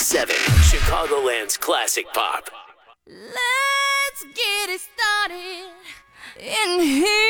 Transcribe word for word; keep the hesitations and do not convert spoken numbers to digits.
seven, Chicagoland's classic pop. Let's get it started in here.